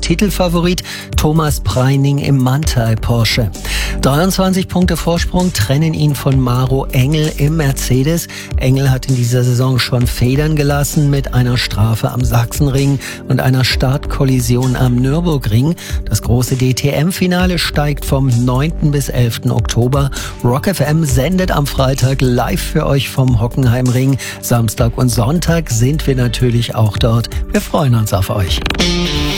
Titelfavorit Thomas Preining im Manthey Porsche. 23 Punkte Vorsprung trennen ihn von Maro Engel im Mercedes. Engel hat in dieser Saison schon Federn gelassen mit einer Strafe am Sachsenring und einer Startkollision am Nürburgring. Das große DTM-Finale steigt vom 9. bis 11. Oktober. Rock FM sendet am Freitag live für euch vom Hockenheimring. Samstag und Sonntag sind wir natürlich auch dort. Wir freuen uns auf euch.